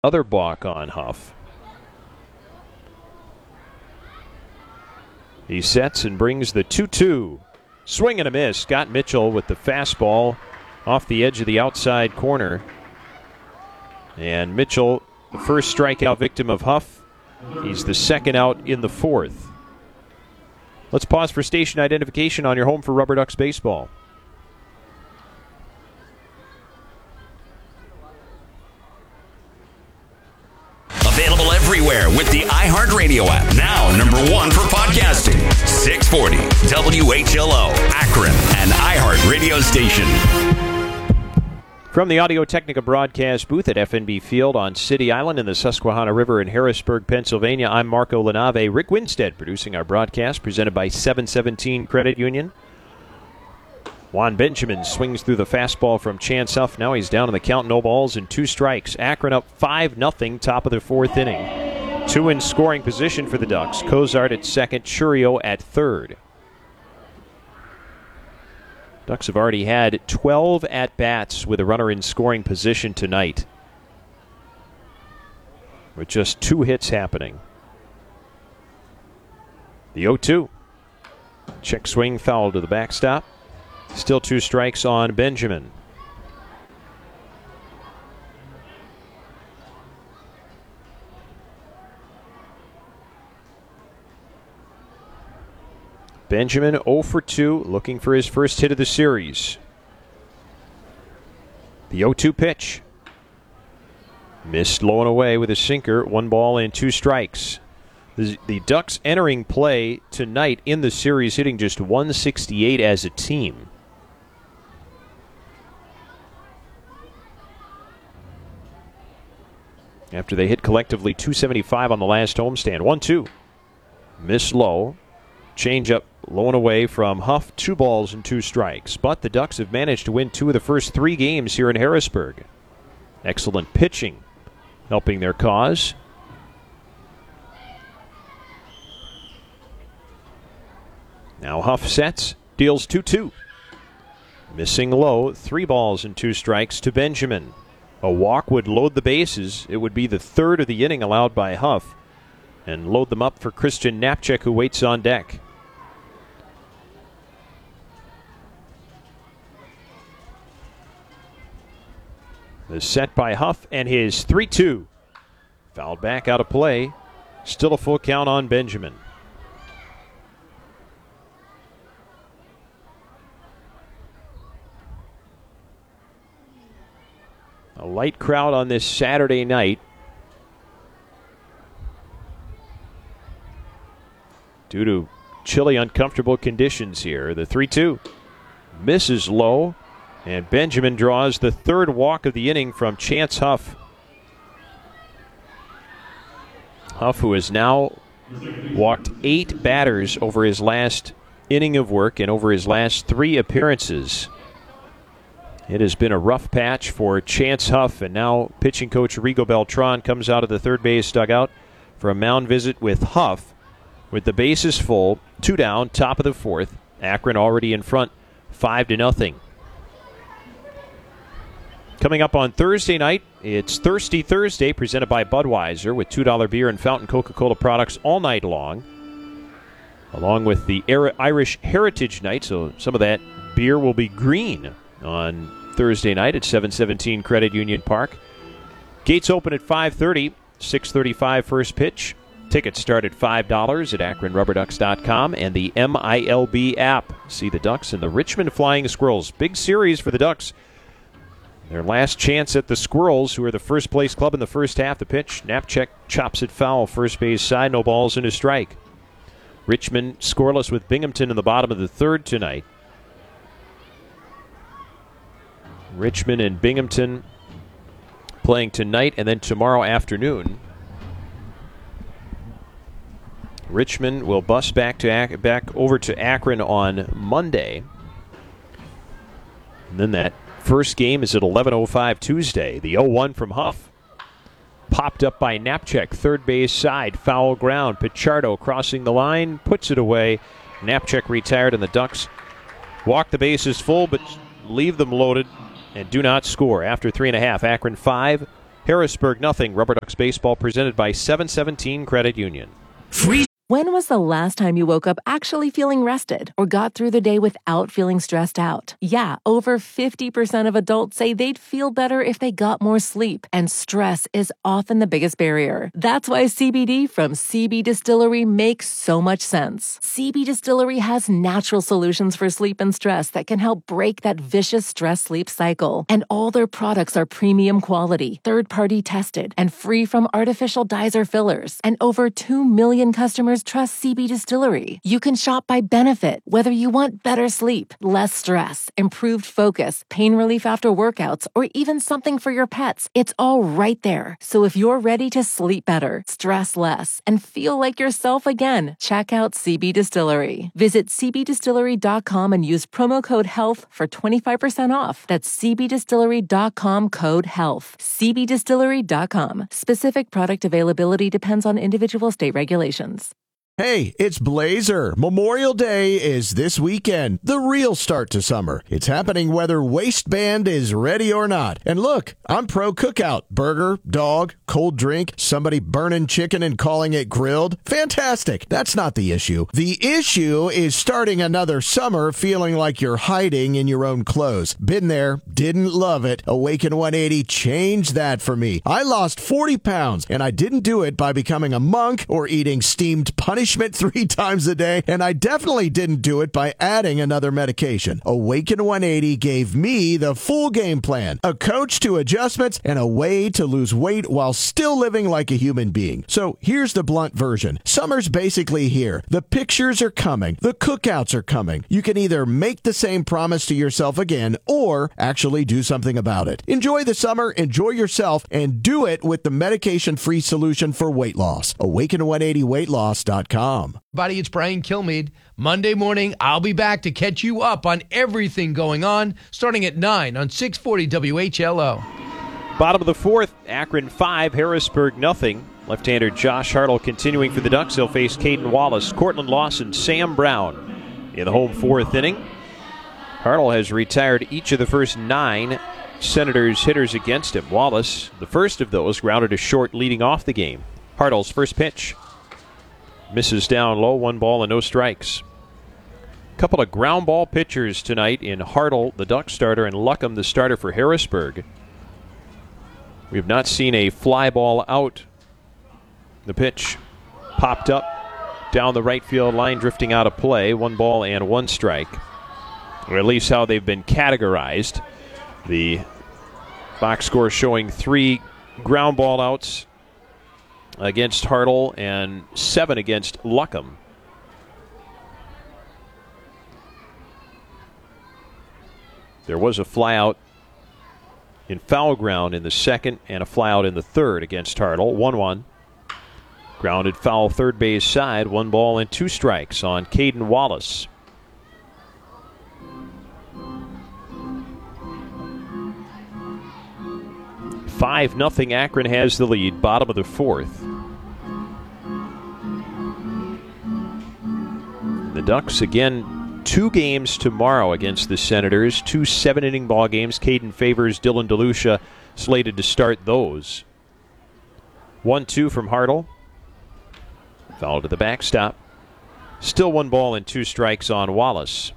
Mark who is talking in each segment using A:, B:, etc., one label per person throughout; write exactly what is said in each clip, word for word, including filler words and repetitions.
A: Other balk on Huff. He sets and brings the two two. Swing and a miss. Scott Mitchell with the fastball off the edge of the outside corner. And Mitchell, the first strikeout victim of Huff. He's the second out in the fourth. Let's pause for station identification on your home for Rubber Ducks baseball.
B: Available everywhere with the iHeartRadio app. Now number one for podcasting. six forty W H L O, Akron, an iHeart radio station.
A: From the Audio-Technica broadcast booth at F N B Field on City Island in the Susquehanna River in Harrisburg, Pennsylvania, I'm Marco Lanave. Rick Winstead producing our broadcast, presented by seven seventeen Credit Union. Juan Benjamin swings through the fastball from Chance Huff. Now he's down in the count, no balls and two strikes. Akron up five nothing, top of the fourth inning. Two in scoring position for the Ducks. Cozart at second, Churio at third. Ducks have already had twelve at-bats with a runner in scoring position tonight, with just two hits happening. The oh two. Check swing, foul to the backstop. Still two strikes on Benjamin. Benjamin oh for two, looking for his first hit of the series. The oh two pitch. Missed low and away with a sinker, one ball and two strikes. The, the Ducks entering play tonight in the series, hitting just one sixty-eight as a team. After they hit collectively two seventy-five on the last homestand. one two. Miss low. Change up low and away from Huff. Two balls and two strikes. But the Ducks have managed to win two of the first three games here in Harrisburg. Excellent pitching helping their cause. Now Huff sets. Deals two two. Missing low. Three balls and two strikes to Benjamin. A walk would load the bases. It would be the third of the inning allowed by Huff, and load them up for Christian Knapczyk, who waits on deck. The set by Huff and his three two. Fouled back out of play. Still a full count on Benjamin. A light crowd on this Saturday night. Due to chilly, uncomfortable conditions here. The three two misses low, and Benjamin draws the third walk of the inning from Chance Huff. Huff, who has now walked eight batters over his last inning of work and over his last three appearances. It has been a rough patch for Chance Huff, and now pitching coach Rigo Beltran comes out of the third base dugout for a mound visit with Huff. With the bases full, two down, top of the fourth. Akron already in front, five to nothing. Coming up on Thursday night, it's Thirsty Thursday, presented by Budweiser, with two dollar beer and fountain Coca-Cola products all night long, along with the Irish Heritage Night, so some of that beer will be green on Thursday night at seven seventeen Credit Union Park. Gates open at five thirty, six thirty-five first pitch. Tickets start at five dollars at akron rubber ducks dot com and the M I L B app. See the Ducks and the Richmond Flying Squirrels. Big series for the Ducks. Their last chance at the Squirrels, who are the first place club in the first half. The pitch, Knapczyk chops it foul, first base side, no balls and a strike. Richmond scoreless with Binghamton in the bottom of the third tonight. Richmond and Binghamton playing tonight and then tomorrow afternoon. Richmond will bus back to Ac- back over to Akron on Monday. And then that first game is at eleven oh five Tuesday. The oh one from Huff. Popped up by Knapczyk, third base side, foul ground. Pichardo crossing the line, puts it away. Knapczyk retired, and the Ducks walk the bases full, but leave them loaded and do not score. After three and a half, Akron five, Harrisburg nothing. Rubber Ducks baseball presented by seven seventeen Credit Union.
B: Free.
C: When was the last time you woke up actually feeling rested or got through the day without feeling stressed out? Yeah, over fifty percent of adults say they'd feel better if they got more sleep, and stress is often the biggest barrier. That's why C B D from C B Distillery makes so much sense. C B Distillery has natural solutions for sleep and stress that can help break that vicious stress-sleep cycle. And all their products are premium quality, third-party tested, and free from artificial dyes or fillers. And over two million customers trust C B Distillery. You can shop by benefit, whether you want better sleep, less stress, improved focus, pain relief after workouts, or even something for your pets. It's all right there. So if you're ready to sleep better, stress less, and feel like yourself again, check out C B Distillery. Visit c b distillery dot com and use promo code HEALTH for twenty-five percent off. That's c b distillery dot com code HEALTH. c b distillery dot com. Specific product availability depends on individual state regulations.
D: Hey, it's Blazer. Memorial Day is this weekend, the real start to summer. It's happening whether waistband is ready or not. And look, I'm pro cookout. Burger, dog, cold drink, somebody burning chicken and calling it grilled. Fantastic. That's not the issue. The issue is starting another summer feeling like you're hiding in your own clothes. Been there, didn't love it. Awaken one eighty changed that for me. I lost forty pounds, and I didn't do it by becoming a monk or eating steamed punishment three times a day, and I definitely didn't do it by adding another medication. Awaken one eighty gave me the full game plan, a coach to adjustments, and a way to lose weight while still living like a human being. So here's the blunt version. Summer's basically here. The pictures are coming. The cookouts are coming. You can either make the same promise to yourself again or actually do something about it. Enjoy the summer, enjoy yourself, and do it with the medication-free solution for weight loss. awaken one eighty weight loss dot com.
E: Buddy, it's Brian Kilmeade. Monday morning, I'll be back to catch you up on everything going on, starting at nine on six forty W H L O.
A: Bottom of the fourth, Akron five, Harrisburg nothing. Left-hander Josh Hartle continuing for the Ducks. He'll face Caden Wallace, Cortland Lawson, Sam Brown in the home fourth inning. Hartle has retired each of the first nine Senators hitters against him. Wallace, the first of those, grounded a short leading off the game. Hartle's first pitch misses down low, one ball and no strikes. Couple of ground ball pitchers tonight in Hartle, the Duck starter, and Luckham, the starter for Harrisburg. We have not seen a fly ball out. The pitch popped up down the right field line, drifting out of play. One ball and one strike. Or at least how they've been categorized. The box score showing three ground ball outs against Hartle and seven against Luckham. There was a flyout in foul ground in the second and a flyout in the third against Hartle. one one. Grounded foul third base side. One ball and two strikes on Caden Wallace. five nothing Akron has the lead, bottom of the fourth. The Ducks, again, two games tomorrow against the Senators, two seven-inning ball games. Caden Favors, Dylan DeLucia slated to start those. one two from Hartle. Foul to the backstop. Still one ball and two strikes on Wallace.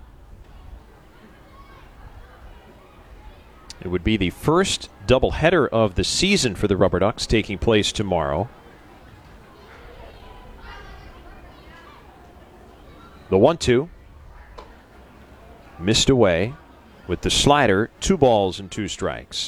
A: It would be the first doubleheader of the season for the Rubber Ducks, taking place tomorrow. The one two. Missed away with the slider. Two balls and two strikes.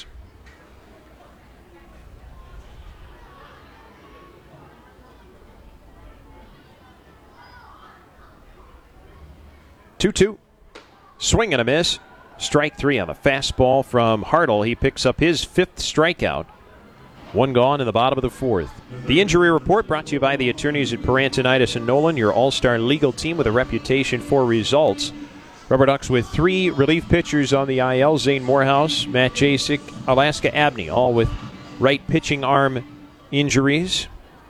A: two two. Swing and a miss. Strike three on the fastball from Hartle. He picks up his fifth strikeout. One gone in the bottom of the fourth. The injury report brought to you by the attorneys at Parantonitis and Nolan, your all-star legal team with a reputation for results. Rubber Ducks with three relief pitchers on the I L. Zane Morehouse, Matt Jasek, Alaska Abney, all with right pitching arm injuries.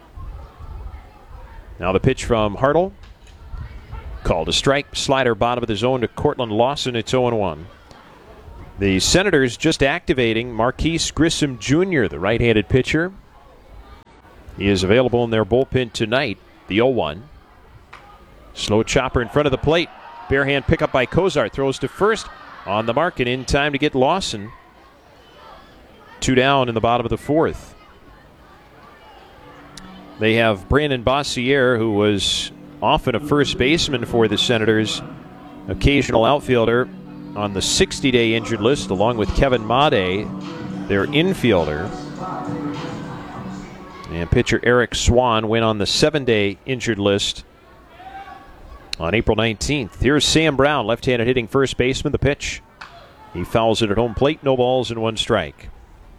A: Now the pitch from Hartle. Called a strike. Slider bottom of the zone to Cortland Lawson. It's oh one. The Senators just activating Marquise Grissom Junior, the right-handed pitcher. He is available in their bullpen tonight. The oh one. Slow chopper in front of the plate. Barehand pickup by Kozar. Throws to first. On the mark and in time to get Lawson. Two down in the bottom of the fourth. They have Brandon Bossier, who was often a first baseman for the Senators, occasional outfielder, on the sixty-day injured list, along with Kevin Made, their infielder. And pitcher Eric Swan went on the seven-day injured list on April nineteenth. Here's Sam Brown, left-handed hitting first baseman. The pitch. He fouls it at home plate. No balls and one strike.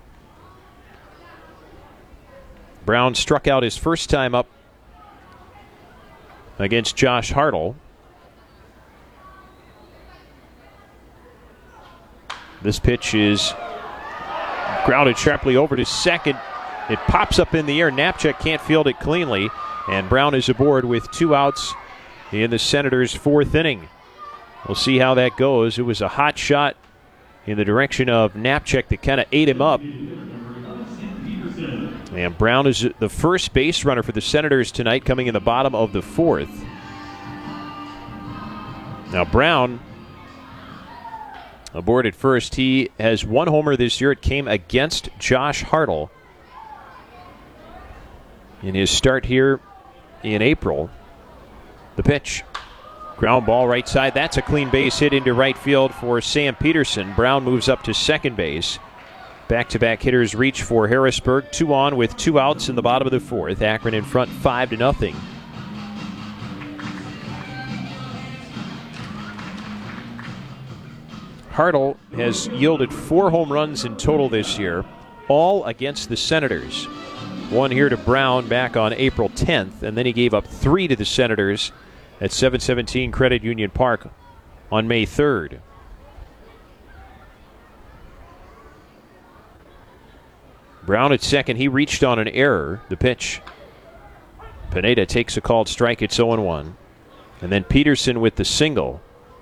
A: Brown struck out his first time up against Josh Hartle. This pitch is grounded sharply over to second. It pops up in the air. Knapczyk can't field it cleanly, and Brown is aboard with two outs in the Senators' fourth inning. We'll see how that goes. It was a hot shot in the direction of Knapczyk that kind of ate him up. And Brown is the first base runner for the Senators tonight, coming in the bottom of the fourth. Now Brown aboard at first. He has one homer this year. It came against Josh Hartle in his start here in April. The pitch. Ground ball right side. That's a clean base hit into right field for Sam Peterson. Brown moves up to second base. Back-to-back hitters reach for Harrisburg. Two on with two outs in the bottom of the fourth. Akron in front five to nothing. Hartle has yielded four home runs in total this year, all against the Senators. One here to Brown back on April tenth, and then he gave up three to the Senators at seven seventeen Credit Union Park on May third. Brown at second. He reached on an error. The pitch. Pineda takes a called strike. It's oh one. And then Peterson with the single.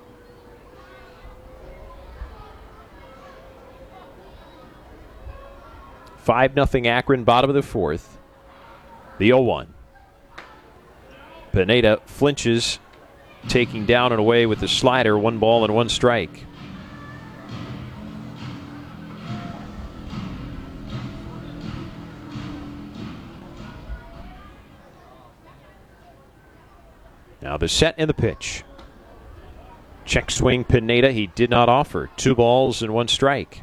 A: five nothing Akron, bottom of the fourth. The oh one. Pineda flinches, taking down and away with the slider. One ball and one strike. Now the set and the pitch. Check swing Pineda. He did not offer. Two balls and one strike.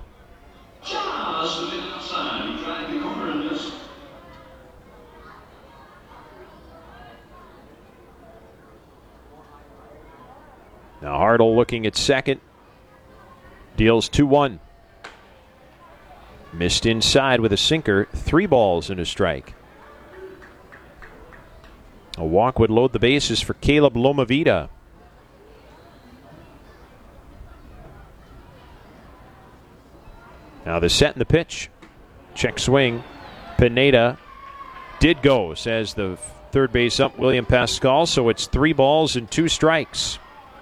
A: Now Hartle looking at second. Deals two one. Missed inside with a sinker. Three balls and a strike. A walk would load the bases for Caleb Lomavita. Now the set and the pitch. Check swing. Pineda did go, says the third base ump, William Pascal. So it's three balls and two strikes.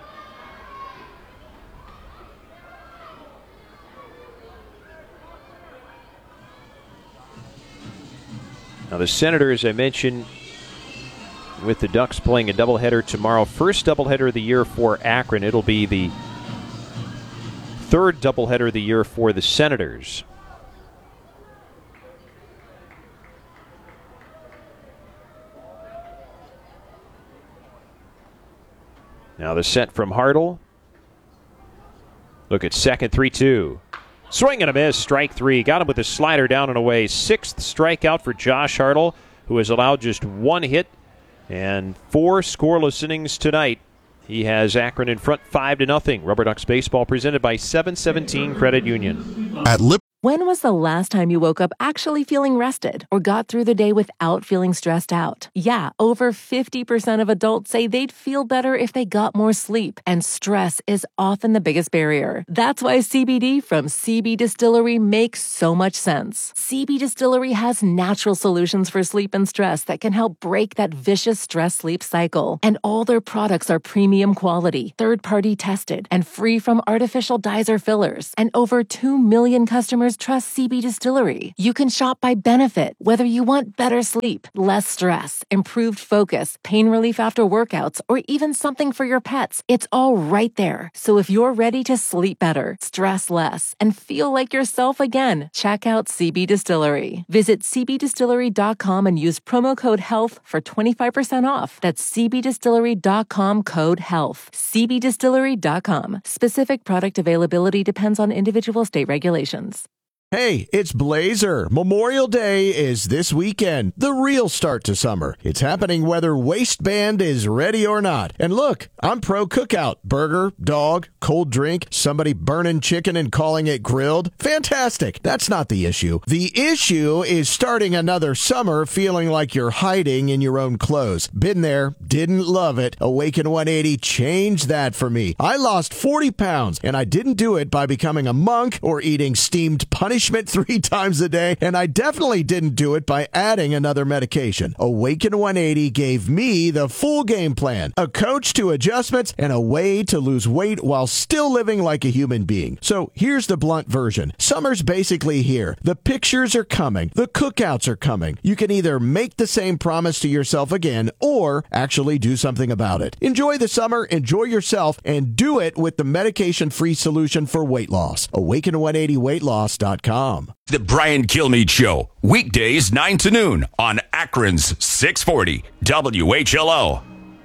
A: Now the Senators, I mentioned, with the Ducks playing a doubleheader tomorrow. First doubleheader of the year for Akron. It'll be the third doubleheader of the year for the Senators. Now the set from Hartle. Look at second, three two. Swing and a miss, strike three. Got him with the slider down and away. Sixth strikeout for Josh Hartle, who has allowed just one hit and four scoreless innings tonight. He has Akron in front five to nothing. Rubber Ducks baseball presented by seven seventeen Credit Union.
F: At Lip
C: When was the last time you woke up actually feeling rested or got through the day without feeling stressed out? Yeah, over fifty percent of adults say they'd feel better if they got more sleep, and stress is often the biggest barrier. That's why C B D from C B Distillery makes so much sense. C B Distillery has natural solutions for sleep and stress that can help break that vicious stress-sleep cycle. And all their products are premium quality, third-party tested, and free from artificial dyes or fillers. And over two million customers trust C B Distillery. You can shop by benefit, whether you want better sleep, less stress, improved focus, pain relief after workouts, or even something for your pets. It's all right there. So if you're ready to sleep better, stress less, and feel like yourself again, check out C B Distillery. Visit c b distillery dot com and use promo code HEALTH for twenty-five percent off. That's c b distillery dot com code HEALTH. c b distillery dot com. Specific product availability depends on individual state regulations.
D: Hey, it's Blazer. Memorial Day is this weekend, the real start to summer. It's happening whether waistband is ready or not. And look, I'm pro cookout. Burger, dog, cold drink, somebody burning chicken and calling it grilled. Fantastic. That's not the issue. The issue is starting another summer feeling like you're hiding in your own clothes. Been there, didn't love it. Awaken one eighty changed that for me. I lost forty pounds, and I didn't do it by becoming a monk or eating steamed punishment three times a day, and I definitely didn't do it by adding another medication. Awaken one eighty gave me the full game plan, a coach to adjustments, and a way to lose weight while still living like a human being. So here's the blunt version. Summer's basically here. The pictures are coming. The cookouts are coming. You can either make the same promise to yourself again or actually do something about it. Enjoy the summer, enjoy yourself, and do it with the medication-free solution for weight loss. awaken one eighty weight loss dot com.
B: The Brian Kilmeade Show, weekdays nine to noon on Akron's six forty W H L O.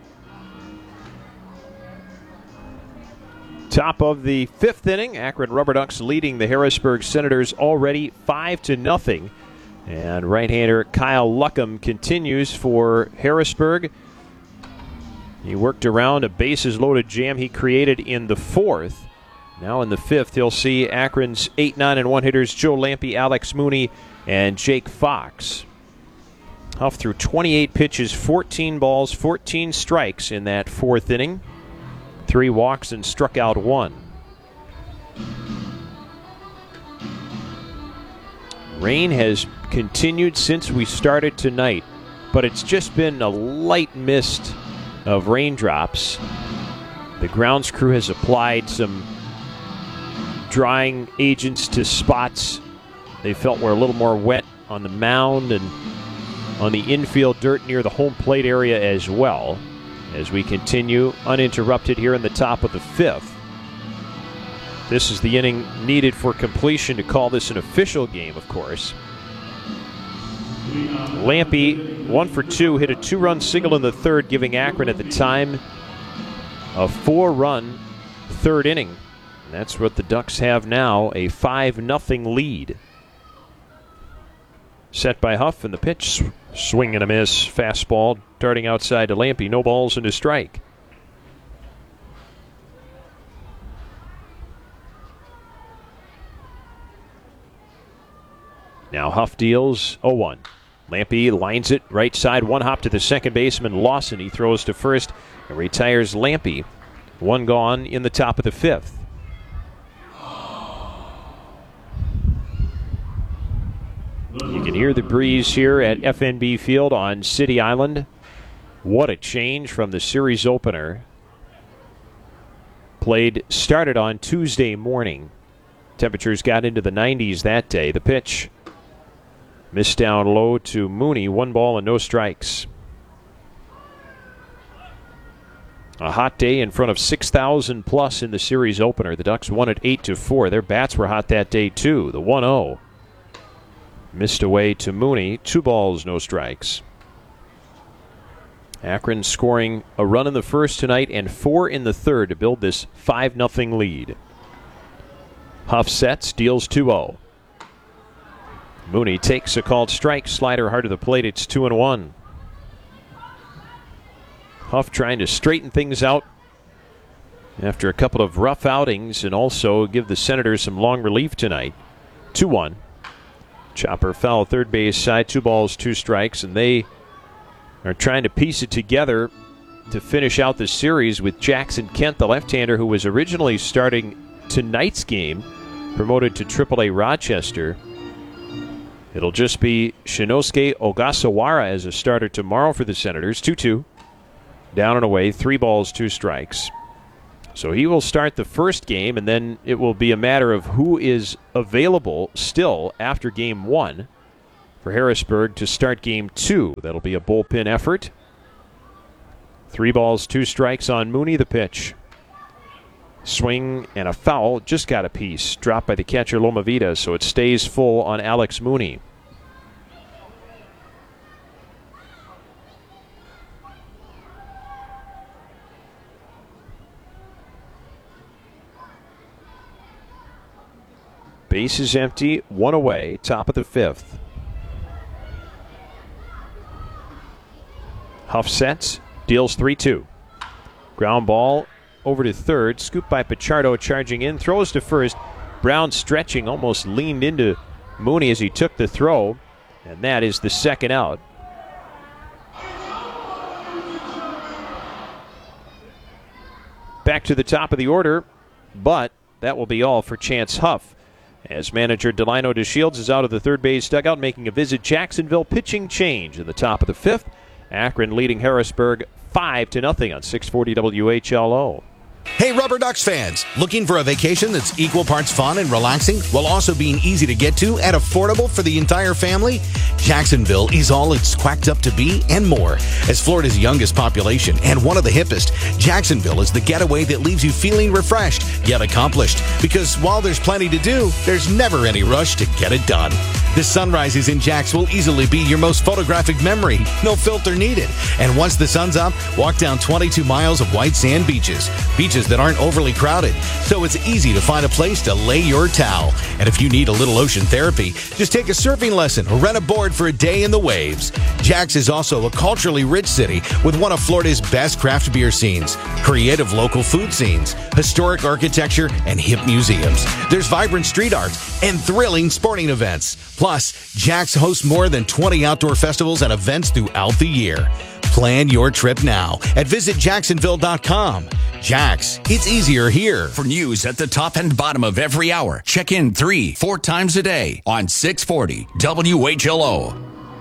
A: Top of the fifth inning, Akron Rubber Ducks leading the Harrisburg Senators already five to nothing. And right-hander Kyle Luckham continues for Harrisburg. He worked around a bases-loaded jam he created in the fourth. Now in the fifth, he'll see Akron's eight, nine, and one hitters Joe Lampe, Alex Mooney, and Jake Fox. Huff threw twenty-eight pitches, fourteen balls, fourteen strikes in that fourth inning. Three walks and struck out one. Rain has continued since we started tonight, but it's just been a light mist of raindrops. The grounds crew has applied some drying agents to spots they felt were a little more wet on the mound and on the infield dirt near the home plate area as well, as we continue uninterrupted here in the top of the fifth. This is the inning needed for completion to call this an official game, of course. Lampe, one for two, hit a two-run single in the third, giving Akron at the time a four-run third inning. And that's what the Ducks have now, a five nothing lead. Set by Huff, and the pitch, swing and a miss, fastball, darting outside to Lampe, no balls and a strike. Now Huff deals oh one. Lampe lines it right side, one hop to the second baseman Lawson. He throws to first and retires Lampe. One gone in the top of the fifth. You can hear the breeze here at F N B Field on City Island. What a change from the series opener. Played, started on Tuesday morning. Temperatures got into the nineties that day. The pitch missed down low to Mooney. One ball and no strikes. A hot day in front of six thousand plus in the series opener. The Ducks won at eight to four. Their bats were hot that day too. The one oh. Missed away to Mooney. Two balls, no strikes. Akron scoring a run in the first tonight and four in the third to build this five nothing lead. Huff sets, deals two oh. Mooney takes a called strike, slider hard to the plate. It's two and one. Huff trying to straighten things out after a couple of rough outings and also give the Senators some long relief tonight. two one. Chopper foul third base side, two balls, two strikes, and they are trying to piece it together to finish out the series with Jackson Kent, the left-hander who was originally starting tonight's game, promoted to triple A Rochester. It'll just be Shinosuke Ogasawara as a starter tomorrow for the Senators. two two. Down and away, three balls, two strikes. So he will start the first game, and then it will be a matter of who is available still after game one for Harrisburg to start game two. That'll be a bullpen effort. Three balls, two strikes on Mooney, the pitch. Swing and a foul, just got a piece. Dropped by the catcher Lomavita, so it stays full on Alex Mooney. Base is empty, one away, top of the fifth. Huff sets, deals three two. Ground ball over to third, scooped by Pichardo, charging in, throws to first. Brown stretching, almost leaned into Mooney as he took the throw, and that is the second out. Back to the top of the order, but that will be all for Chance Huff, as manager Delino DeShields is out of the third base dugout making a visit. Jacksonville pitching change in the top of the fifth. Akron leading Harrisburg five to nothing on six forty W H L O.
F: Hey, Rubber Ducks fans, looking for a vacation that's equal parts fun and relaxing while also being easy to get to and affordable for the entire family? Jacksonville is all it's quacked up to be and more. As Florida's youngest population and one of the hippest, Jacksonville is the getaway that leaves you feeling refreshed yet accomplished. Because while there's plenty to do, there's never any rush to get it done. The sunrises in Jax will easily be your most photographic memory. No filter needed. And once the sun's up, walk down twenty-two miles of white sand beaches. Beaches that aren't overly crowded, so it's easy to find a place to lay your towel. And if you need a little ocean therapy, just take a surfing lesson or rent a board for a day in the waves. Jax is also a culturally rich city with one of Florida's best craft beer scenes, creative local food scenes, historic architecture, and hip museums. There's vibrant street art and thrilling sporting events. Plus, Jax hosts more than twenty outdoor festivals and events throughout the year. Plan your trip now at visit jacksonville dot com. Jax, it's easier here.
B: For news at the top and bottom of every hour, check in three, four times a day on six forty W H L O.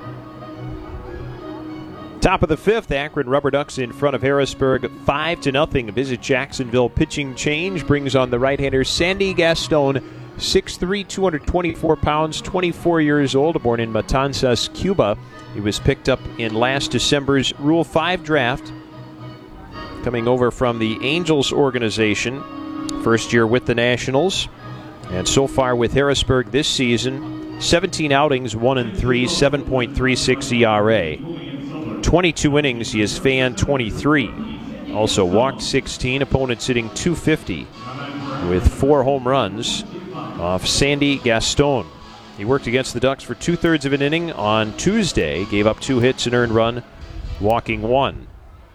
A: Top of the fifth, Akron Rubber Ducks in front of Harrisburg, five to nothing. Visit Jacksonville pitching change brings on the right-hander Sandy Gaston, six three, two hundred twenty-four pounds, twenty-four years old, born in Matanzas, Cuba. He was picked up in last December's Rule five draft, coming over from the Angels organization, first year with the Nationals, and so far with Harrisburg this season, seventeen outings, one and three, seven point three six E R A. twenty-two innings, he has fanned twenty-three. Also walked sixteen, opponents hitting two fifty with four home runs off Sandy Gaston. He worked against the Ducks for two-thirds of an inning on Tuesday, gave up two hits and earned run, walking one.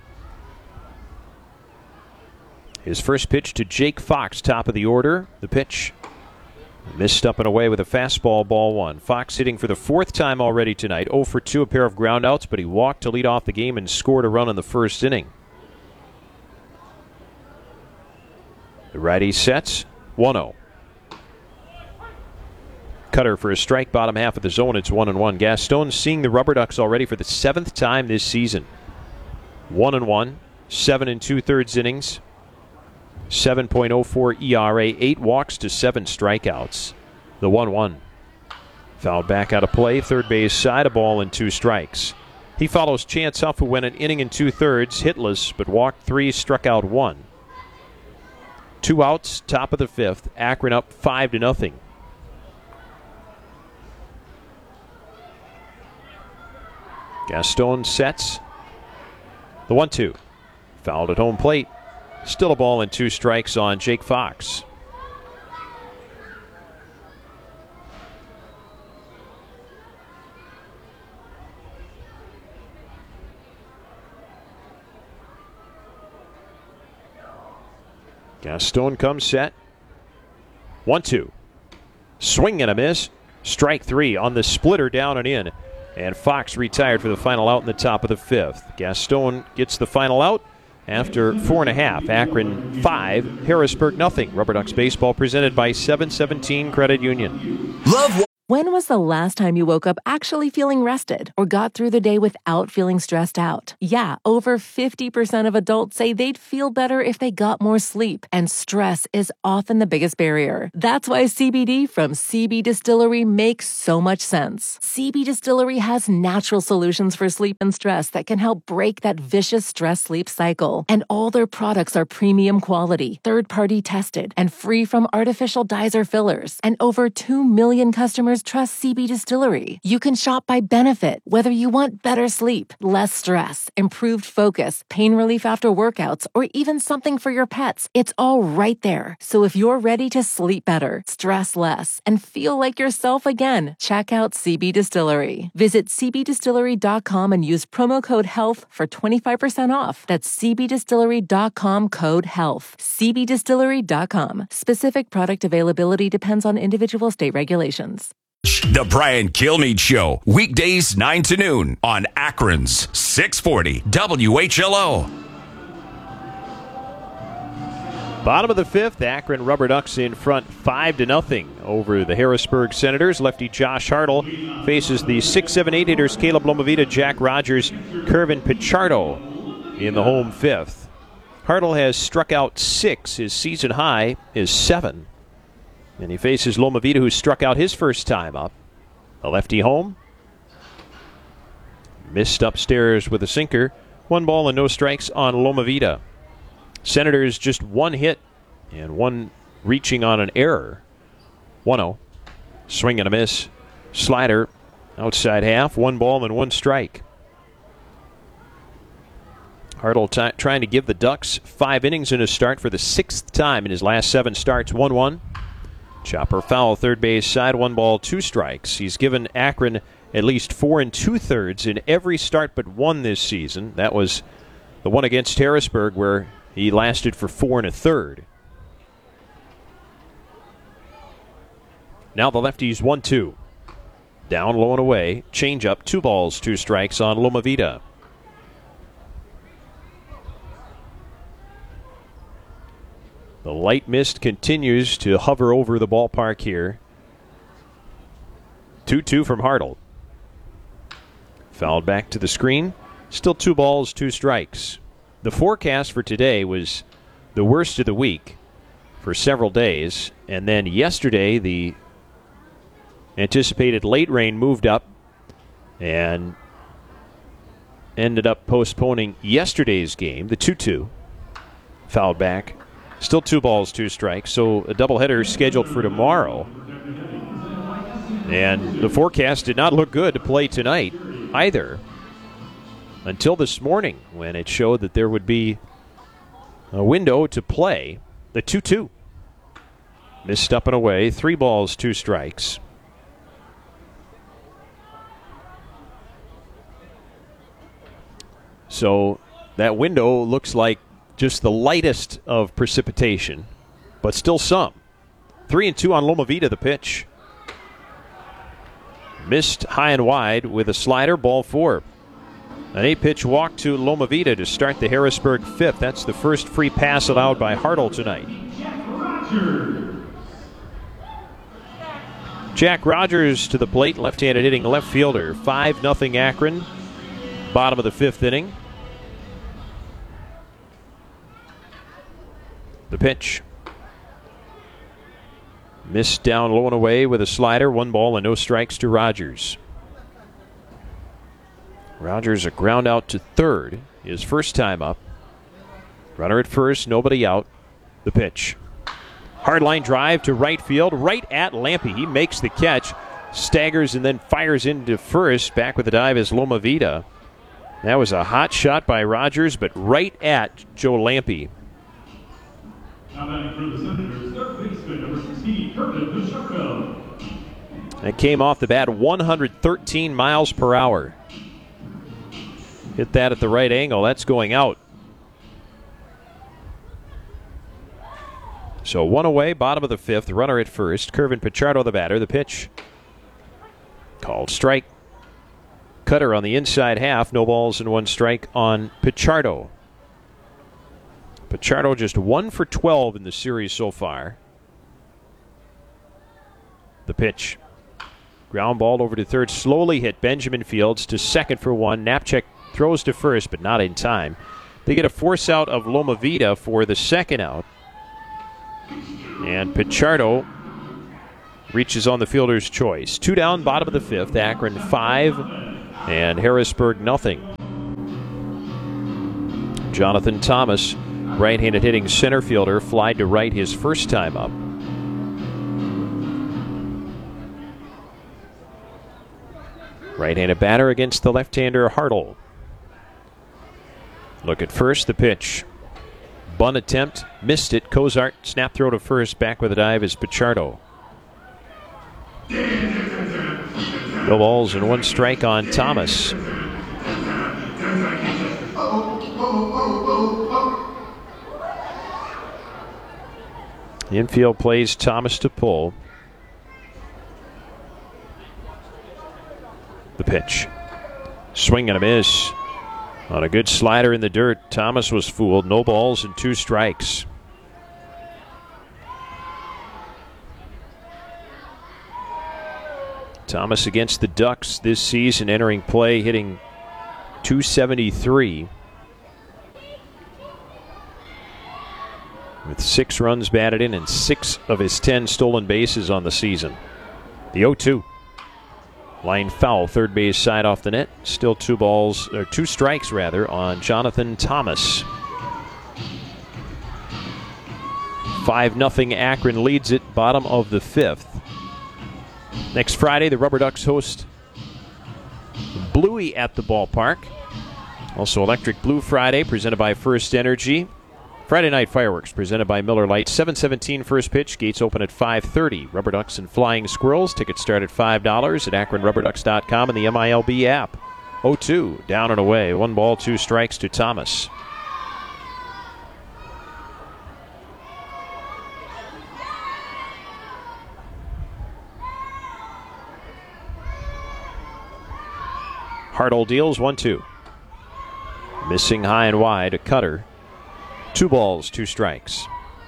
A: His first pitch to Jake Fox, top of the order. The pitch missed up and away with a fastball, ball one. Fox hitting for the fourth time already tonight, oh for two, a pair of groundouts, but he walked to lead off the game and scored a run in the first inning. The righty sets, one oh. Cutter for a strike, bottom half of the zone. It's one and one. Gaston seeing the Rubber Ducks already for the seventh time this season. One and one, seven and two thirds innings, seven point oh four E R A, eight walks to seven strikeouts. The one one. Fouled back out of play, third base side, a ball and two strikes. He follows Chance Huff, who went an inning and two thirds, hitless, but walked three, struck out one. Two outs, top of the fifth. Akron up five to nothing. Gaston sets the one two. Fouled at home plate. Still a ball and two strikes on Jake Fox. Gaston comes set. one two. Swing and a miss. Strike three on the splitter, down and in. And Fox retired for the final out in the top of the fifth. Gaston gets the final out after four and a half. Akron five, Harrisburg nothing. Rubber Ducks baseball presented by seven seventeen Credit Union.
B: Love.
C: When was the last time you woke up actually feeling rested or got through the day without feeling stressed out? Yeah, over fifty percent of adults say they'd feel better if they got more sleep, and stress is often the biggest barrier. That's why C B D from C B Distillery makes so much sense. C B Distillery has natural solutions for sleep and stress that can help break that vicious stress-sleep cycle. And all their products are premium quality, third-party tested, and free from artificial dyes or fillers. And over two million customers trust C B Distillery. You can shop by benefit, whether you want better sleep, less stress, improved focus, pain relief after workouts, or even something for your pets. It's all right there. So if you're ready to sleep better, stress less, and feel like yourself again, check out C B Distillery. Visit c b distillery dot com and use promo code HEALTH for twenty-five percent off. That's c b distillery dot com code HEALTH. c b distillery dot com. Specific product availability depends on individual state regulations.
B: The Brian Kilmeade Show, weekdays nine to noon on Akron's six forty W H L O.
A: Bottom of the fifth, Akron Rubber Ducks in front five to nothing over the Harrisburg Senators. Lefty Josh Hartle faces the six seven eight hitters Caleb Lomavita, Jack Rogers, Kervin Pichardo in the home fifth. Hartle has struck out six. His season high is seven. And he faces Lomavita, who struck out his first time up. A lefty home. Missed upstairs with a sinker. One ball and no strikes on Lomavita. Senators just one hit and one reaching on an error. one oh. Swing and a miss. Slider outside half. One ball and one strike. Hartle t- trying to give the Ducks five innings in a start for the sixth time in his last seven starts. one one. Chopper foul, third base side, one ball, two strikes. He's given Akron at least four and two-thirds in every start but one this season. That was the one against Harrisburg where he lasted for four and a third. Now the lefties one two. Down, low and away. Change up, two balls, two strikes on Lomavita. The light mist continues to hover over the ballpark here. two two from Hartle. Fouled back to the screen. Still two balls, two strikes. The forecast for today was the worst of the week for several days. And then yesterday, the anticipated late rain moved up and ended up postponing yesterday's game, the two two. Fouled back. Still two balls, two strikes. So a doubleheader scheduled for tomorrow. And the forecast did not look good to play tonight either. Until this morning when it showed that there would be a window to play the two two. Missed up and away. Three balls, two strikes. So that window looks like just the lightest of precipitation, but still some. Three and two on Lomavita, the pitch. Missed high and wide with a slider, ball four. An eight-pitch walk to Lomavita to start the Harrisburg fifth. That's the first free pass allowed by Hartle tonight. Jack Rogers to the plate, left-handed hitting left fielder. five nothing Akron, bottom of the fifth inning. The pitch. Missed down low and away with a slider. One ball and no strikes to Rogers. Rogers a ground out to third. His first time up. Runner at first, nobody out. The pitch. Hard line drive to right field, right at Lampe. He makes the catch, staggers and then fires into first. Back with the dive is Lomavita. That was a hot shot by Rogers, but right at Joe Lampe. That came off the bat one hundred thirteen miles per hour. Hit that at the right angle. That's going out. So one away, bottom of the fifth, runner at first. Kervin Pichardo the batter. The pitch called strike. Cutter on the inside half. No balls and one strike on Pichardo. Pichardo just one for twelve in the series so far. The pitch. Ground ball over to third. Slowly hit Benjamin Fields to second for one. Knapczyk throws to first, but not in time. They get a force out of Loma Vida for the second out. And Pichardo reaches on the fielder's choice. Two down, bottom of the fifth. Akron five and Harrisburg nothing. Jonathan Thomas, right-handed hitting center fielder, flied to right his first time up. Right-handed batter against the left-hander Hartle. Look at first, the pitch. Bunt attempt, missed it. Cozart, snap throw to first. Back with a dive is Pichardo. No balls and one strike on Thomas. The infield plays Thomas to pull. The pitch. Swing and a miss. On a good slider in the dirt, Thomas was fooled. No balls and two strikes. Thomas against the Ducks this season, entering play, hitting two seventy-three. With six runs batted in and six of his ten stolen bases on the season. The oh two. Line foul, third base side off the net. Still two balls, or two strikes rather, on Jonathan Thomas. five nothing Akron leads it, bottom of the fifth. Next Friday, the Rubber Ducks host Bluey at the ballpark. Also Electric Blue Friday, presented by First Energy. Friday night fireworks presented by Miller Lite. seven seventeen first pitch. Gates open at five thirty. Rubber Ducks and Flying Squirrels. Tickets start at five dollars at Akron Rubber Ducks dot com and the M I L B app. oh two, down and away. One ball, two strikes to Thomas. Hartle deals, one two. Missing high and wide, a cutter. Two balls, two strikes.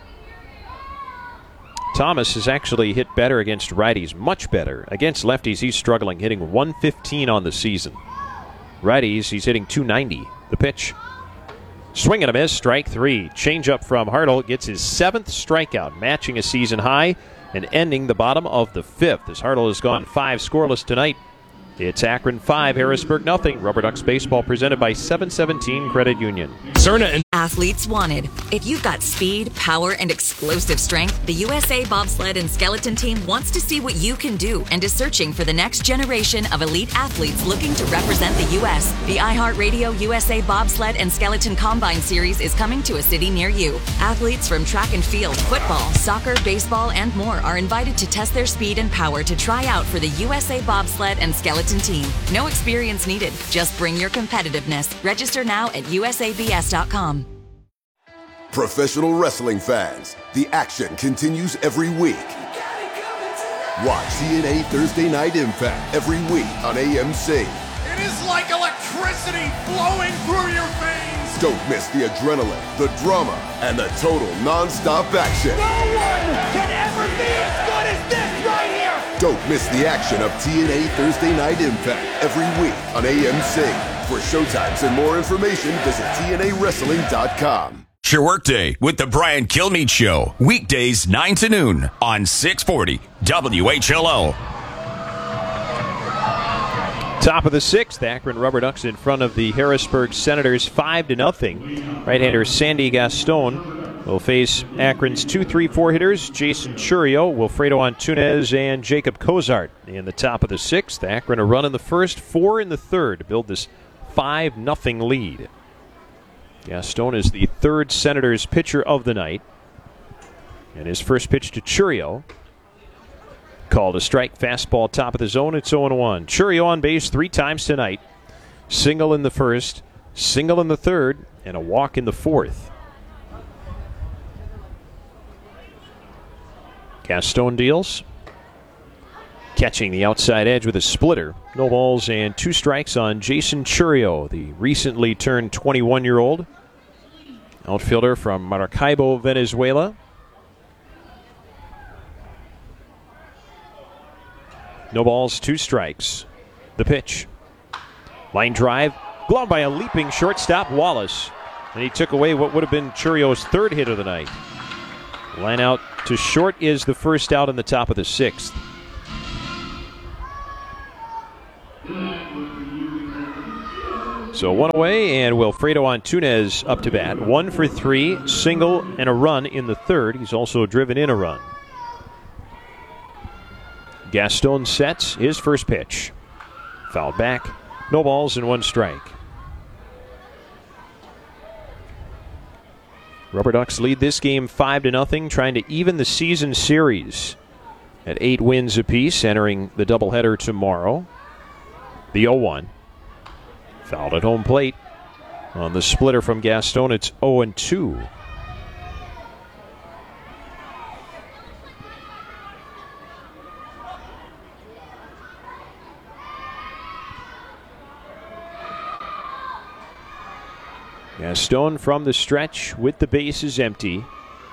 A: Thomas has actually hit better against righties, much better. Against lefties, he's struggling, hitting one fifteen on the season. Righties, he's hitting two ninety. The pitch. Swing and a miss, strike three. Changeup from Hartle gets his seventh strikeout, matching a season high and ending the bottom of the fifth. As Hartle has gone five scoreless tonight. It's Akron five, Harrisburg nothing. Rubber Ducks baseball presented by seven seventeen Credit Union.
G: Cerna and
H: Athletes wanted. If you've got speed, power, and explosive strength, the U S A Bobsled and Skeleton Team wants to see what you can do and is searching for the next generation of elite athletes looking to represent the U S The iHeartRadio U S A Bobsled and Skeleton Combine Series is coming to a city near you. Athletes from track and field, football, soccer, baseball, and more are invited to test their speed and power to try out for the U S A Bobsled and Skeleton Team. No experience needed. Just bring your competitiveness. Register now at U S A B S dot com.
I: Professional wrestling fans, the action continues every week. Watch T N A Thursday Night Impact every week on A M C.
J: It is like electricity flowing through your veins.
I: Don't miss the adrenaline, the drama, and the total non-stop action.
J: No one can ever be as good as this right here.
I: Don't miss the action of T N A Thursday Night Impact every week on A M C. For showtimes and more information, visit T N A wrestling dot com.
B: Your Workday with the Brian Kilmeade Show. Weekdays nine to noon on six forty W H L O.
A: Top of the sixth, Akron Rubber Ducks in front of the Harrisburg Senators five to nothing. Right-hander Sandy Gaston will face Akron's two three four hitters, Jason Churio, Wilfredo Antunez, and Jacob Cozart. In the top of the sixth, Akron a run in the first, four in the third to build this five nothing lead. Gaston is the third Senators pitcher of the night. And his first pitch to Churio. Called a strike, fastball top of the zone. It's oh one. Churio on base three times tonight. Single in the first, single in the third, and a walk in the fourth. Gaston deals. Catching the outside edge with a splitter. No balls and two strikes on Jason Churio, the recently turned twenty-one-year-old outfielder from Maracaibo, Venezuela. No balls, two strikes. The pitch. Line drive. Glove by a leaping shortstop, Wallace. And he took away what would have been Churio's third hit of the night. Line out to short is the first out in the top of the sixth. So one away, and Wilfredo Antunez up to bat. One for three, single and a run in the third. He's also driven in a run. Gaston sets his first pitch. Fouled back. No balls and one strike. Rubber Ducks lead this game five to nothing, trying to even the season series at eight wins apiece, entering the doubleheader tomorrow. The oh one. Fouled at home plate. On the splitter from Gaston, it's oh and two. Gaston from the stretch with the bases empty.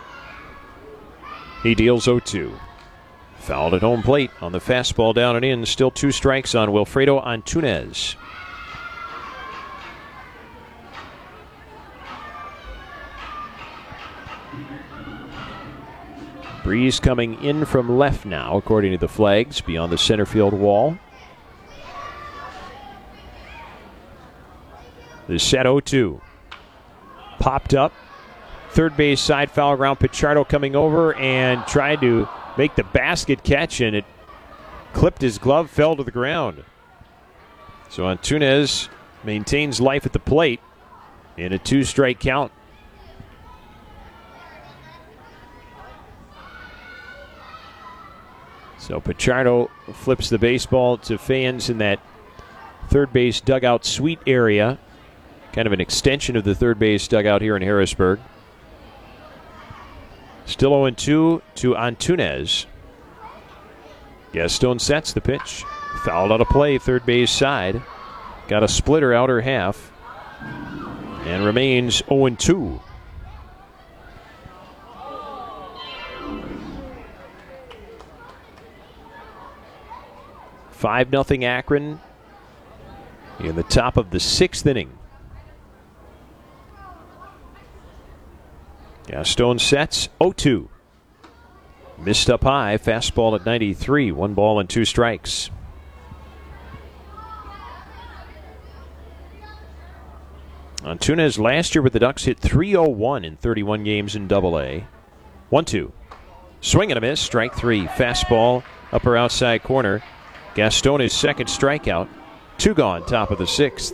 A: He deals oh two. Fouled at home plate on the fastball down and in. Still two strikes on Wilfredo Antunez. Breeze coming in from left now, according to the flags, beyond the center field wall. The set oh two. Popped up. Third base side foul ground. Pichardo coming over and tried to make the basket catch, and it clipped his glove, fell to the ground. So Antunez maintains life at the plate in a two-strike count. So Pichardo flips the baseball to fans in that third base dugout suite area. Kind of an extension of the third base dugout here in Harrisburg. Still oh and two to Antunez. Gaston sets the pitch. Fouled out of play, third base side. Got a splitter outer half. And remains oh and two. five nothing Akron in the top of the sixth inning. Gaston sets oh two. Missed up high, fastball at ninety-three, one ball and two strikes. Antunez last year with the Ducks hit three oh one in thirty-one games in Double A. one two. Swing and a miss, strike three. Fastball, upper outside corner. Gaston his second strikeout. Two gone, top of the sixth.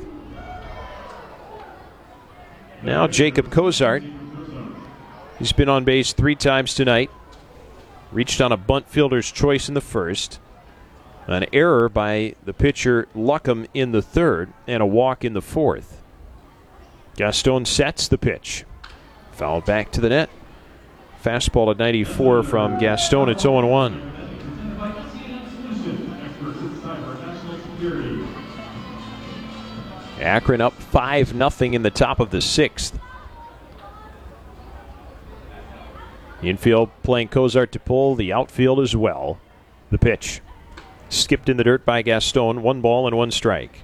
A: Now Jacob Cozart. He's been on base three times tonight. Reached on a bunt fielder's choice in the first. An error by the pitcher Luckham in the third, and a walk in the fourth. Gaston sets the pitch. Fouled back to the net. Fastball at ninety-four from Gaston. It's oh and one. Akron up five nothing in the top of the sixth. Infield playing Cozart to pull, the outfield as well. The pitch. Skipped in the dirt by Gaston. One ball and one strike.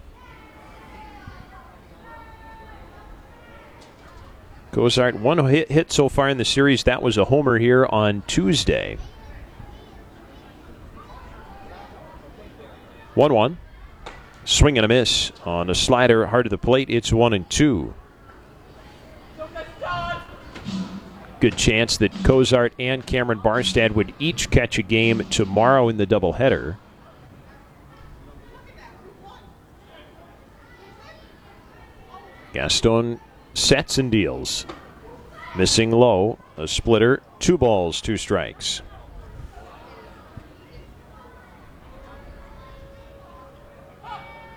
A: Cozart, one hit, hit so far in the series. That was a homer here on Tuesday. one one. Swing and a miss on a slider hard to the plate. It's one and two. Good chance that Cozart and Cameron Barstad would each catch a game tomorrow in the doubleheader. Gaston sets and deals. Missing low, a splitter, two balls, two strikes.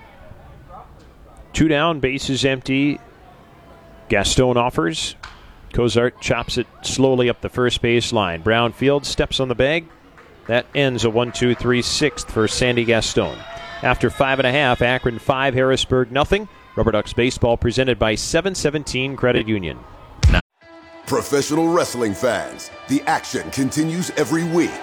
A: Two down, bases empty. Gaston offers. Cozart chops it slowly up the first base line. Brownfield steps on the bag. That ends a one two three sixth for Sandy Gaston. After five and a half, Akron five, Harrisburg nothing. Rubber Ducks baseball presented by seven seventeen Credit Union.
I: Professional wrestling fans, the action continues every week.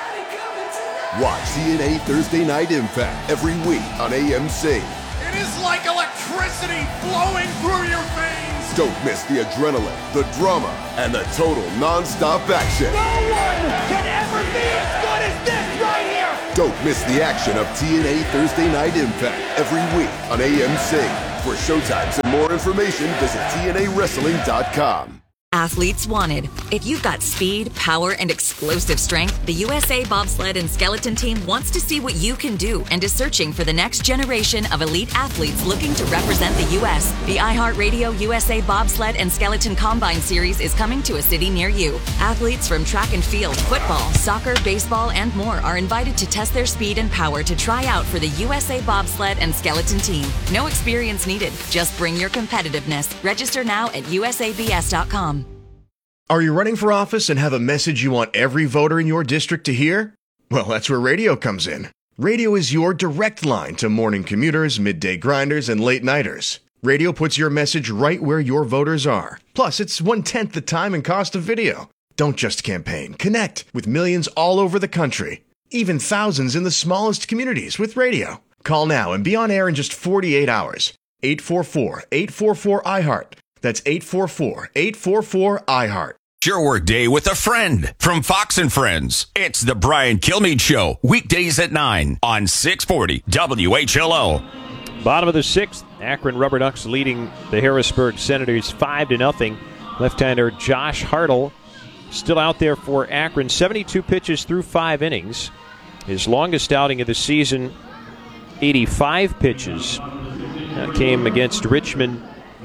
I: Watch T N A Thursday Night Impact every week on A M C.
J: It is like electricity flowing through your veins.
I: Don't miss the adrenaline, the drama, and the total non-stop action.
J: No one can ever be as good as this right here.
I: Don't miss the action of T N A Thursday Night Impact every week on A M C. For showtimes and more information, visit T N A wrestling dot com.
H: Athletes wanted. If you've got speed, power, and explosive strength, the U S A Bobsled and Skeleton Team wants to see what you can do and is searching for the next generation of elite athletes looking to represent the U S The iHeartRadio U S A Bobsled and Skeleton Combine Series is coming to a city near you. Athletes from track and field, football, soccer, baseball, and more are invited to test their speed and power to try out for the U S A Bobsled and Skeleton Team. No experience needed. Just bring your competitiveness. Register now at U S A B S dot com.
G: Are you running for office and have a message you want every voter in your district to hear? Well, that's where radio comes in. Radio is your direct line to morning commuters, midday grinders, and late nighters. Radio puts your message right where your voters are. Plus, it's one-tenth the time and cost of video. Don't just campaign. Connect with millions all over the country. Even thousands in the smallest communities with radio. Call now and be on air in just forty-eight hours. eight four four, eight four four, I heart. That's eight four four, eight four four, I heart.
B: Your workday with a friend from Fox and Friends. It's the Brian Kilmeade Show, weekdays at nine on six forty W H L O.
A: Bottom of the sixth, Akron Rubber Ducks leading the Harrisburg Senators five to nothing. Left-hander Josh Hartle still out there for Akron. seventy-two pitches through five innings. His longest outing of the season, eighty-five pitches. That came against Richmond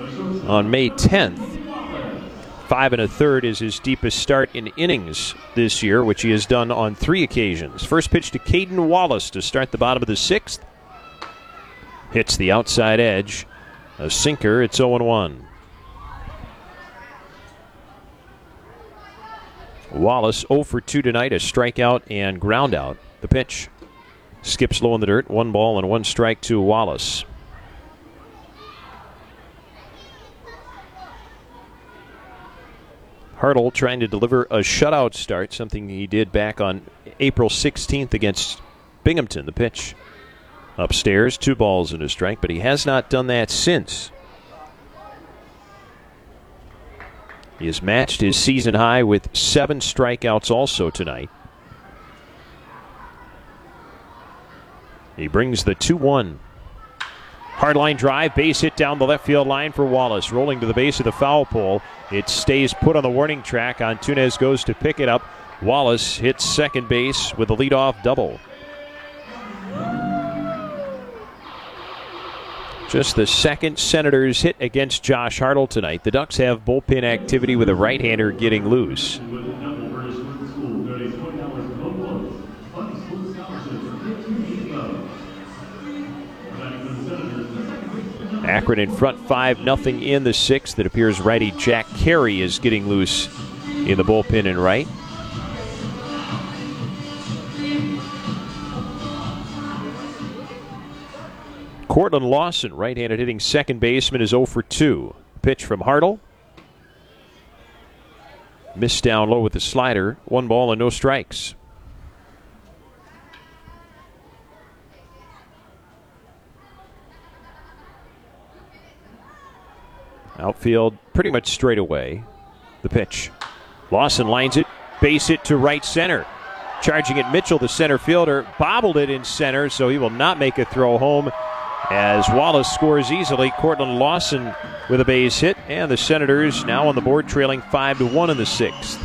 A: on May tenth. Five and a third is his deepest start in innings this year, which he has done on three occasions. First pitch to Caden Wallace to start the bottom of the sixth. Hits the outside edge. A sinker. It's oh and one. Wallace oh for two tonight, a strikeout and ground out. The pitch skips low in the dirt. One ball and one strike to Wallace. Hartle trying to deliver a shutout start, something he did back on April sixteenth against Binghamton. The pitch upstairs, two balls and a strike, but he has not done that since. He has matched his season high with seven strikeouts also tonight. He brings the two one. Hardline drive, base hit down the left field line for Wallace. Rolling to the base of the foul pole. It stays put on the warning track. Antunes goes to pick it up. Wallace hits second base with a leadoff double. Just the second Senators hit against Josh Hartle tonight. The Ducks have bullpen activity with a right-hander getting loose. Akron in front five nothing in the sixth. It appears righty Jack Carey is getting loose in the bullpen and right. Cortland Lawson, right-handed hitting second baseman, is oh for two. Pitch from Hartle. Missed down low with the slider. One ball and no strikes. Outfield pretty much straight away. The pitch. Lawson lines it. Base hit to right center. Charging it Mitchell, the center fielder, bobbled it in center, so he will not make a throw home as Wallace scores easily. Cortland Lawson with a base hit, and the Senators now on the board trailing five to one in the sixth.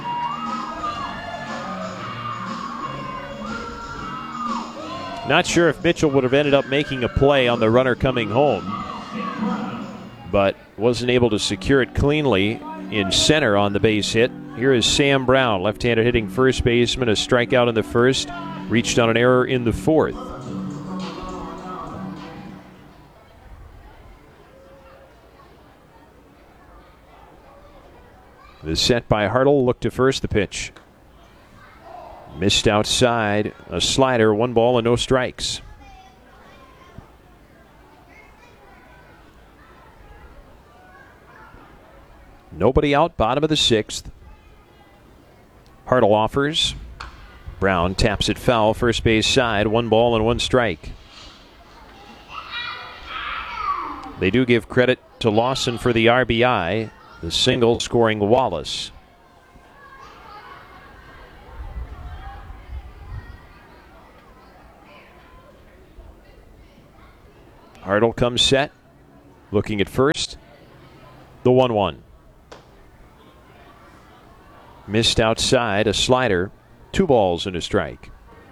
A: Not sure if Mitchell would have ended up making a play on the runner coming home, but wasn't able to secure it cleanly in center on the base hit. Here is Sam Brown, left-handed hitting first baseman, a strikeout in the first, reached on an error in the fourth. The set by Hartle. Look to first. The pitch. Missed outside. A slider. One ball and no strikes. Nobody out. Bottom of the sixth. Hartle offers. Brown taps it foul. First base side. One ball and one strike. They do give credit to Lawson for the R B I. The single scoring Wallace. Hartle comes set. Looking at first. The one one. Missed outside. A slider. Two balls and a strike.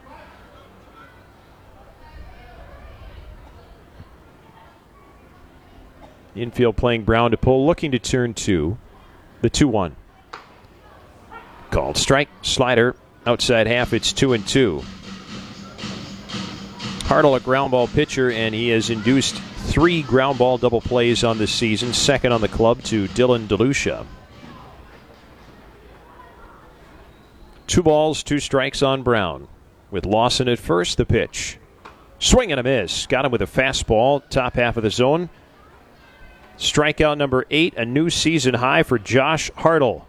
A: Infield playing Brown to pull, looking to turn two. The two one. Called strike, slider, outside half, it's two and two. Hartle, a ground ball pitcher, and he has induced three ground ball double plays on this season, second on the club to Dylan DeLucia. Two balls, two strikes on Brown. With Lawson at first, the pitch. Swing and a miss. Got him with a fastball, top half of the zone. Strikeout number eight, a new season high for Josh Hartle.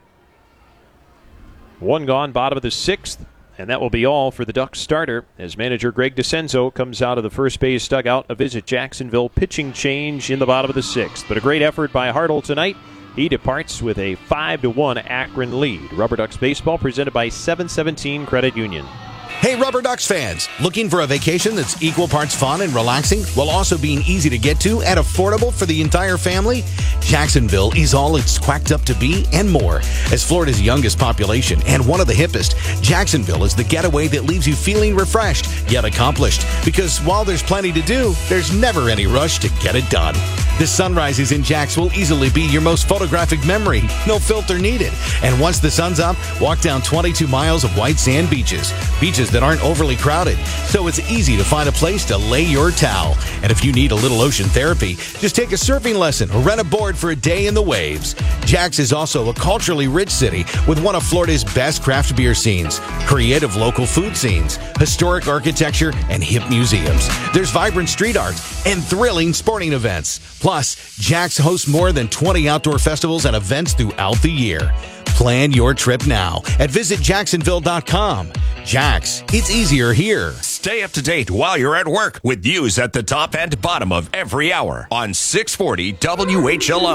A: One gone, bottom of the sixth, and that will be all for the Ducks starter as manager Greg DeCenzo comes out of the first base dugout. A visit Jacksonville pitching change in the bottom of the sixth. But a great effort by Hartle tonight. He departs with a five to one Akron lead. Rubber Ducks baseball presented by seven seventeen Credit Union.
F: Hey, Rubber Ducks fans, looking for a vacation that's equal parts fun and relaxing while also being easy to get to and affordable for the entire family? Jacksonville is all it's quacked up to be and more. As Florida's youngest population and one of the hippest, Jacksonville is the getaway that leaves you feeling refreshed yet accomplished. Because while there's plenty to do, there's never any rush to get it done. The sunrises in Jax will easily be your most photographic memory. No filter needed. And once the sun's up, walk down twenty-two miles of white sand beaches. Beaches that aren't overly crowded, so it's easy to find a place to lay your towel. And if you need a little ocean therapy, just take a surfing lesson or rent a board for a day in the waves. Jax is also a culturally rich city with one of Florida's best craft beer scenes, creative local food scenes, historic architecture, and hip museums. There's vibrant street art and thrilling sporting events. Plus, Jax hosts more than twenty outdoor festivals and events throughout the year. Plan your trip now at visit jacksonville dot com. Jax, it's easier here.
B: Stay up to date while you're at work with news at the top and bottom of every hour on six forty W H L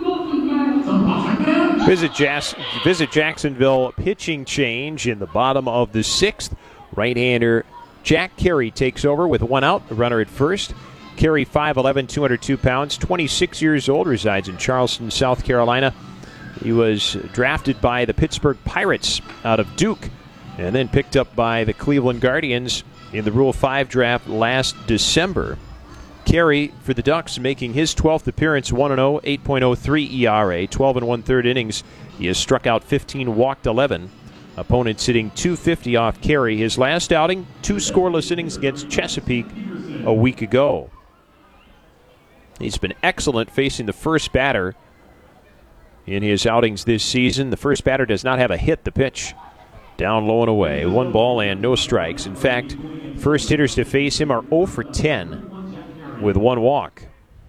B: O.
A: Visit, Jas- visit Jacksonville pitching change in the bottom of the sixth. Right-hander Jack Carey takes over with one out, a runner at first. Carey, five eleven, two hundred two pounds, twenty-six years old, resides in Charleston, South Carolina. He was drafted by the Pittsburgh Pirates out of Duke and then picked up by the Cleveland Guardians in the Rule five draft last December. Carey for the Ducks making his twelfth appearance, one and oh, eight point oh three E R A, twelve and one-third innings. He has struck out fifteen, walked eleven. Opponents hitting two fifty off Carey. His last outing, two scoreless innings against Chesapeake a week ago. He's been excellent facing the first batter in his outings this season. The first batter does not have a hit. The pitch down low and away. One ball and no strikes. In fact, first hitters to face him are oh for ten with one walk.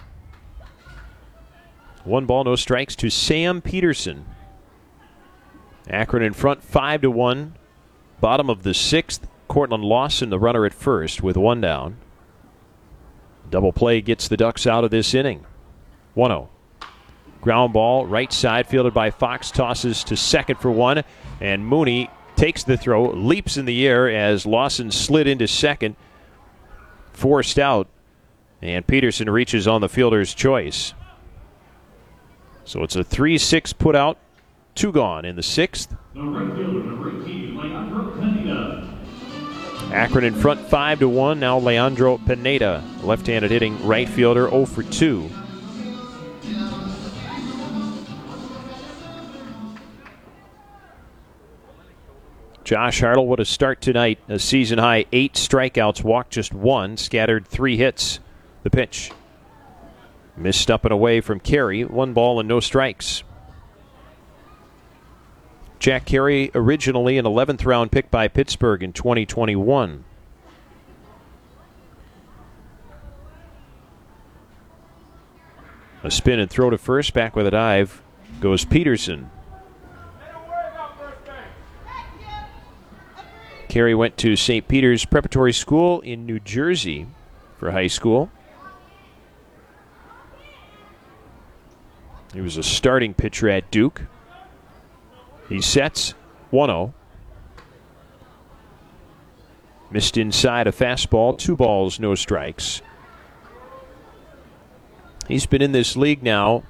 A: One ball, no strikes to Sam Peterson. Akron in front, five to one. Bottom of the sixth. Cortland Lawson, the runner at first, with one down. Double play gets the Ducks out of this inning. one oh. Ground ball, right side, fielded by Fox, tosses to second for one, and Mooney takes the throw, leaps in the air as Lawson slid into second, forced out, and Peterson reaches on the fielder's choice. So it's a three six put out, two gone in the sixth. Akron in front, five to one. Now Leandro Pineda, left-handed hitting right fielder, oh for two. Josh Hartle, what a start tonight. A season-high eight strikeouts, walked just one, scattered three hits. The pitch. Missed up and away from Carey. One ball and no strikes. Jack Carey, originally an eleventh round pick by Pittsburgh in twenty twenty-one. A spin and throw to first. Back with a dive goes Peterson. Carey went to Saint Peter's Preparatory School in New Jersey for high school. He was a starting pitcher at Duke. He sets one oh. Missed inside a fastball. Two balls, no strikes. He's been in this league now